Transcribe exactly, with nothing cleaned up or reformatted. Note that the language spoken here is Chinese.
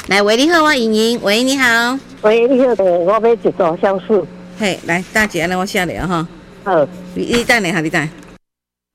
来，喂，你好，我莹莹，喂，你好， 喂，你好，我要一组相似。 嘿，来，大姐，那我下来哈。 好， 你你等下哈，你等下。